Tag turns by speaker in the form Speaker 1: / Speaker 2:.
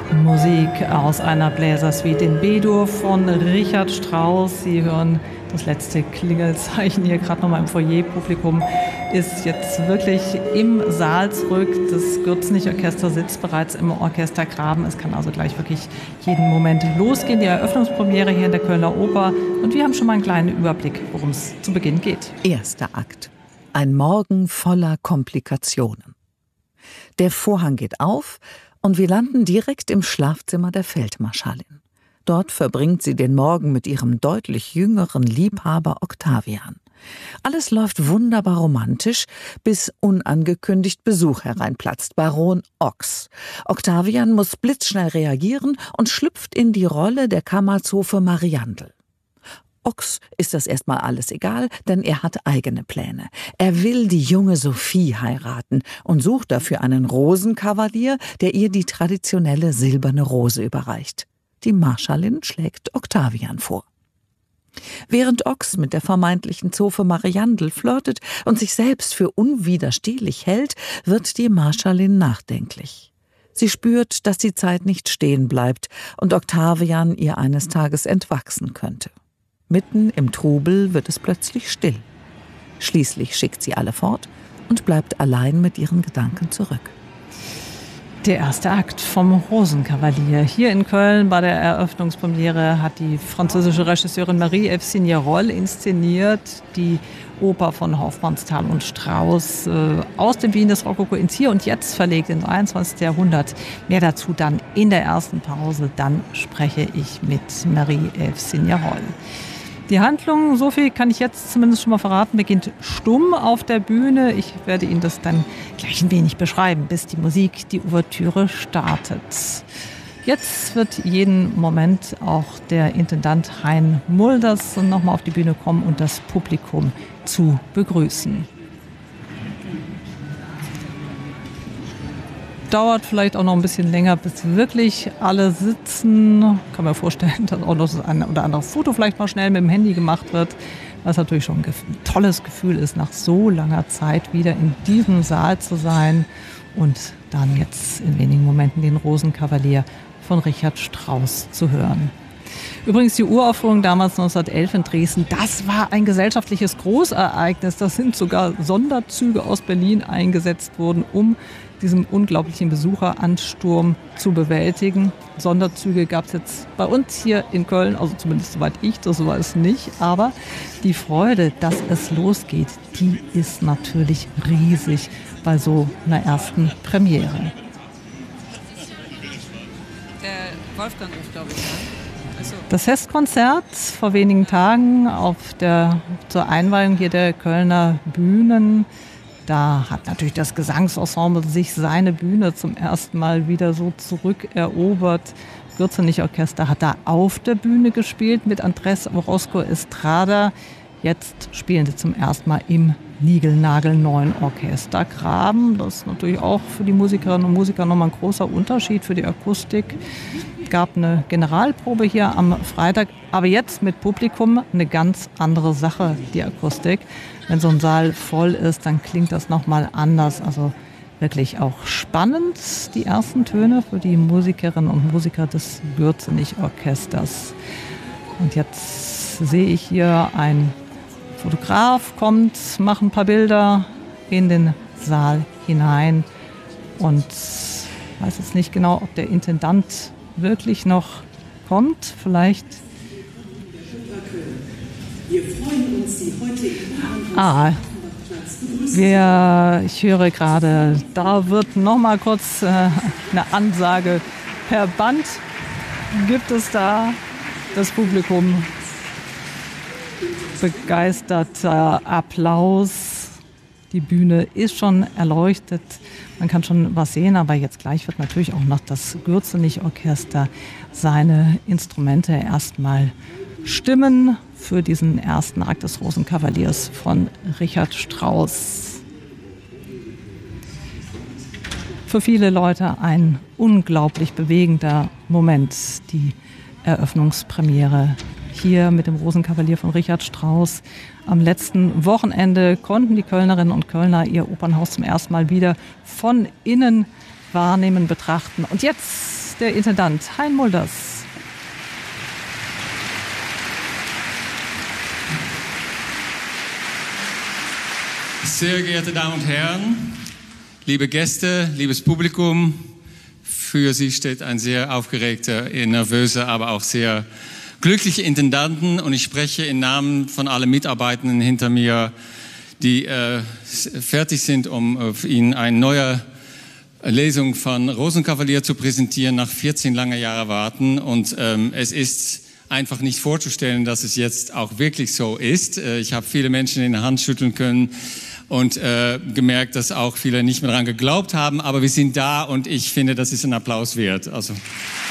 Speaker 1: Musik aus einer Bläsersuite in B-Dur von Richard Strauss. Sie hören das letzte Klingelzeichen hier gerade nochmal im Foyer. Publikum ist jetzt wirklich im Saal zurück. Das Gürzenich-Orchester sitzt bereits im Orchestergraben. Es kann also gleich wirklich jeden Moment losgehen. Die Eröffnungspremiere hier in der Kölner Oper. Und wir haben schon mal einen kleinen Überblick, worum es zu Beginn geht.
Speaker 2: Erster Akt. Ein Morgen voller Komplikationen. Der Vorhang geht auf und wir landen direkt im Schlafzimmer der Feldmarschallin. Dort verbringt sie den Morgen mit ihrem deutlich jüngeren Liebhaber Octavian. Alles läuft wunderbar romantisch, bis unangekündigt Besuch hereinplatzt, Baron Ochs. Octavian muss blitzschnell reagieren und schlüpft in die Rolle der Kammerzofe Mariandel. Ochs ist das erstmal alles egal, denn er hat eigene Pläne. Er will die junge Sophie heiraten und sucht dafür einen Rosenkavalier, der ihr die traditionelle silberne Rose überreicht. Die Marschallin schlägt Octavian vor. Während Ochs mit der vermeintlichen Zofe Mariandel flirtet und sich selbst für unwiderstehlich hält, wird die Marschallin nachdenklich. Sie spürt, dass die Zeit nicht stehen bleibt und Octavian ihr eines Tages entwachsen könnte. Mitten im Trubel wird es plötzlich still. Schließlich schickt sie alle fort und bleibt allein mit ihren Gedanken zurück.
Speaker 1: Der erste Akt vom Rosenkavalier. Hier in Köln bei der Eröffnungspremiere hat die französische Regisseurin Marie-Ève Signerol inszeniert, die Oper von Hofmannsthal und Strauss aus dem Wien des Rokoko ins Hier und Jetzt verlegt, ins 21. Jahrhundert. Mehr dazu dann in der ersten Pause. Dann spreche ich mit Marie-Ève Signerol. Die Handlung, so viel kann ich jetzt zumindest schon mal verraten, beginnt stumm auf der Bühne. Ich werde Ihnen das dann gleich ein wenig beschreiben, bis die Musik, die Ouvertüre startet. Jetzt wird jeden Moment auch der Intendant Hein Mulders nochmal auf die Bühne kommen und das Publikum zu begrüßen. Dauert vielleicht auch noch ein bisschen länger, bis wirklich alle sitzen. Kann mir vorstellen, dass auch noch das ein oder andere Foto vielleicht mal schnell mit dem Handy gemacht wird. Was natürlich schon ein tolles Gefühl ist, nach so langer Zeit wieder in diesem Saal zu sein und dann jetzt in wenigen Momenten den Rosenkavalier von Richard Strauss zu hören. Übrigens die Uraufführung damals 1911 in Dresden, das war ein gesellschaftliches Großereignis. Da sind sogar Sonderzüge aus Berlin eingesetzt worden, um diesen unglaublichen Besucheransturm zu bewältigen. Sonderzüge gab es jetzt bei uns hier in Köln, also zumindest soweit ich das weiß nicht. Aber die Freude, dass es losgeht, die ist natürlich riesig bei so einer ersten Premiere.
Speaker 3: Der Wolfgang ruft, glaube ich, an. Also.
Speaker 1: Das Festkonzert vor wenigen Tagen zur Einweihung hier der Kölner Bühnen. Da hat natürlich das Gesangsensemble sich seine Bühne zum ersten Mal wieder so zurückerobert. Das Gürzenich-Orchester hat da auf der Bühne gespielt mit Andrés Orozco Estrada. Jetzt spielen sie zum ersten Mal im niegelnagelneuen Orchestergraben. Das ist natürlich auch für die Musikerinnen und Musiker nochmal ein großer Unterschied für die Akustik. Es gab eine Generalprobe hier am Freitag, aber jetzt mit Publikum eine ganz andere Sache, die Akustik. Wenn so ein Saal voll ist, dann klingt das nochmal anders. Also wirklich auch spannend, die ersten Töne für die Musikerinnen und Musiker des Gürzenich-Orchesters. Und jetzt sehe ich hier ein Fotograf kommt, macht ein paar Bilder in den Saal hinein und weiß jetzt nicht genau, ob der Intendant wirklich noch kommt. Vielleicht. Wir freuen uns, Sie heute ich höre gerade, da wird noch mal kurz eine Ansage per Band. Gibt es da das Publikum? Begeisterter Applaus. Die Bühne ist schon erleuchtet. Man kann schon was sehen, aber jetzt gleich wird natürlich auch noch das Gürzenich-Orchester seine Instrumente erstmal stimmen für diesen ersten Akt des Rosenkavaliers von Richard Strauss. Für viele Leute ein unglaublich bewegender Moment, die Eröffnungspremiere hier mit dem Rosenkavalier von Richard Strauss. Am letzten Wochenende konnten die Kölnerinnen und Kölner ihr Opernhaus zum ersten Mal wieder von innen wahrnehmen, betrachten. Und jetzt der Intendant Hein Mulders.
Speaker 4: Sehr geehrte Damen und Herren, liebe Gäste, liebes Publikum, für Sie steht ein sehr aufgeregter, nervöser, aber auch sehr glücklicher Intendanten und ich spreche im Namen von allen Mitarbeitenden hinter mir, die fertig sind, um Ihnen eine neue Lesung von Rosenkavalier zu präsentieren nach 14 langer Jahre Warten und es ist einfach nicht vorzustellen, dass es jetzt auch wirklich so ist. Ich habe viele Menschen in der Hand schütteln können und gemerkt, dass auch viele nicht mehr daran geglaubt haben, aber wir sind da und ich finde, das ist ein Applaus wert. Also